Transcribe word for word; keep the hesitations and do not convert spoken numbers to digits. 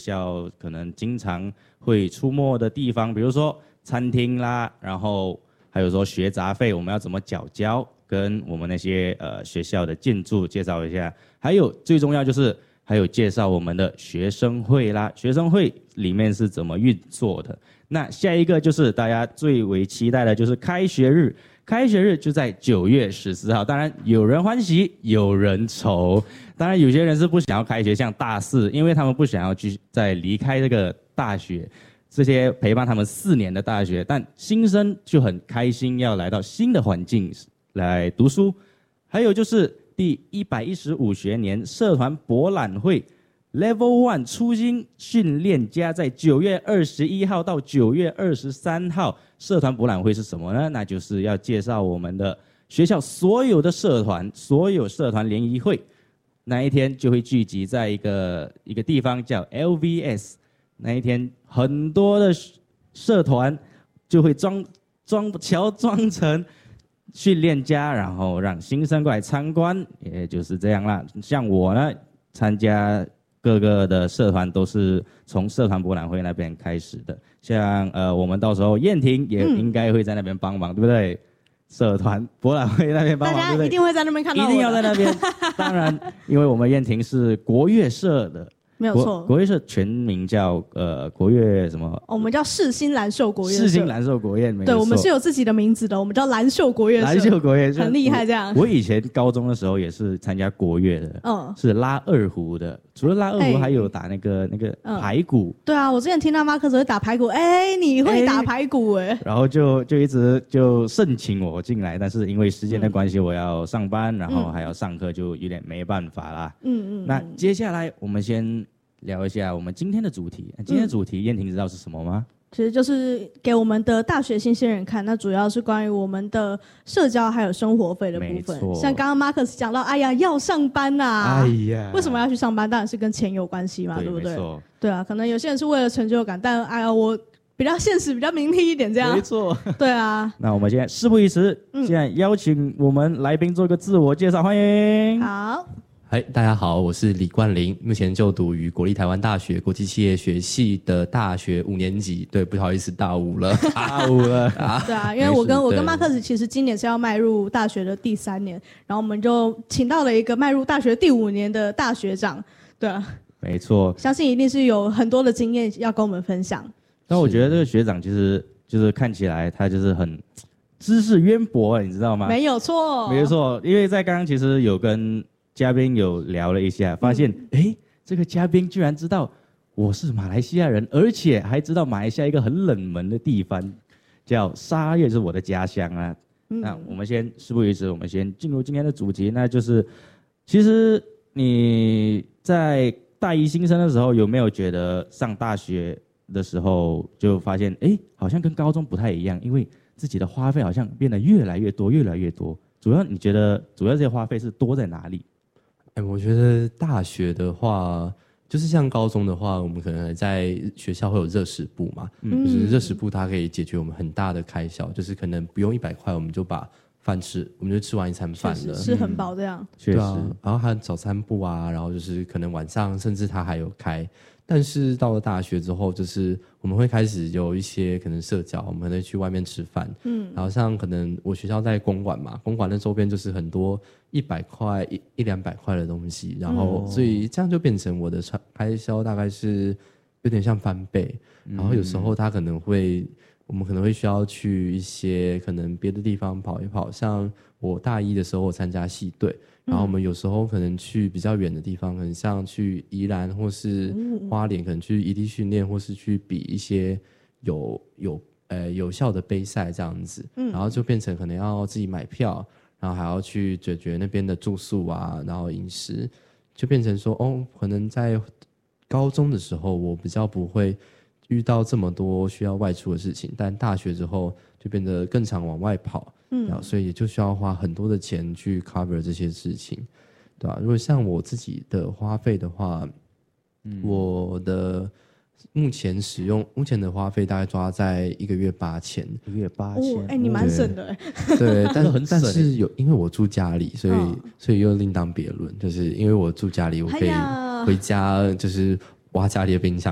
校可能经常会出没的地方，比如说餐厅啦，然后还有说学杂费我们要怎么缴交，跟我们那些呃学校的建筑介绍一下，还有最重要就是还有介绍我们的学生会啦，学生会里面是怎么运作的。那下一个就是大家最为期待的就是开学日。开学日就在九月十四号，当然有人欢喜有人愁，当然有些人是不想要开学，像大四，因为他们不想要去再离开这个大学，这些陪伴他们四年的大学，但新生就很开心要来到新的环境来读书。还有就是第一百一十五学年社团博览会 Level One 初心训练家在九月二十一号到九月二十三号，社团博览会是什么呢？那就是要介绍我们的学校所有的社团，所有社团联谊会，那一天就会聚集在一个一个地方叫 L V S， 那一天很多的社团就会装装乔装成训练家，然后让新生过来参观，也就是这样啦。像我呢，参加各个的社团都是从社团博览会那边开始的，像呃，我们到时候燕婷也应该会在那边帮忙，嗯、对不对？社团博览会那边帮忙， 大家一定会在那边看到我， 一定要在那边。当然，因为我们燕婷是国乐社的。 没有错， 国, 国乐社全名叫呃国乐什么？ 哦、我们叫世新蓝秀国乐社。 世新蓝秀国乐，没错。 对，我们是有自己的名字的，我们叫蓝秀国乐社。 蓝秀国乐很厉害，这样我。我以前高中的时候也是参加国乐的，嗯，是拉二胡的。除了拉二胡，还有打那个、欸、那个排鼓、嗯。 对啊，我之前听到马克斯会打排鼓，哎、欸，你会打排鼓哎、欸。 然后就就一直就盛请我进来，但是因为时间的关系，我要上班，嗯、然后还要上课，就有点没办法啦。嗯嗯。那接下来我们先聊一下我们今天的主题。今天的主题，燕、嗯、婷知道是什么吗？ 其实就是给我们的大学新鲜人看，那主要是关于我们的社交还有生活费的部分。像刚刚 Marcus 讲到，哎呀，要上班呐、啊，哎呀，为什么要去上班？当然是跟钱有关系嘛， 对, 对不对？对啊，可能有些人是为了成就感，但哎呀，我比较现实，比较明理一点，这样。 没错。 对啊。 那我们现在事不宜迟，嗯、现在邀请我们来宾做一个自我介绍，欢迎。 好。 嗨，大家好，我是李冠霖，目前就读于国立台湾大学国际企业学系的大学五年级。对，不好意思，大五了， 大五了。 对啊，因为我跟我跟马克斯其实今年是要迈入大学的第三年，然后我们就请到了一个迈入大学第五年的大学长。对啊， 没错， 相信一定是有很多的经验要跟我们分享。 那我觉得这个学长其实就是看起来他就是很知识渊博，你知道吗？ 没有错， 没有错，因为在刚刚其实有跟嘉宾有聊了一下，发现哎、嗯，这个嘉宾居然知道我是马来西亚人，而且还知道马来西亚一个很冷门的地方叫沙越，是我的家乡啊。嗯、那我们先事不宜迟，我们先进入今天的主题，那就是其实你在大一新生的时候，有没有觉得上大学的时候就发现哎，好像跟高中不太一样，因为自己的花费好像变得越来越多，越来越多。主要你觉得主要这些花费是多在哪里？ 哎，我觉得大学的话，就是像高中的话，我们可能在学校会有热食部嘛，嗯，就是热食部它可以解决我们很大的开销，就是可能不用一百块，我们就把饭吃，我们就吃完一餐饭了， 吃很饱这样。 确实、 嗯啊，然后还有早餐部啊，然后就是可能晚上甚至它还有开。但是到了大学之后，就是我们会开始有一些可能社交，我们可能去外面吃饭，嗯，然后像可能我学校在公馆嘛，公馆的周边就是很多一百块一一两百块的东西，然后所以这样就变成我的开销大概是有点像翻倍，然后有时候他可能会，我们可能会需要去一些可能别的地方跑一跑，像我大一的时候我参加系队。然后我们有时候可能去比较远的地方，可能像去宜兰或是花莲，可能去异地训练，或是去比一些有有呃有效的杯赛这样子，然后就变成可能要自己买票，然后还要去解决那边的住宿啊，然后饮食，就变成说哦，可能在高中的时候我比较不会遇到这么多需要外出的事情，但大学之后就变得更常往外跑。嗯，然后所以也就需要花很多的钱去 cover 这些事情，对吧、啊？如果像我自己的花费的话，嗯，我的目前使用目前的花费大概抓在一个月八千， 一个月八千， 哎、哦欸，你蛮省的哎。 对，但是但是有因为我住家里，所以、哦、所以又另当别论，就是因为我住家里，我可以回家就是挖家里的冰箱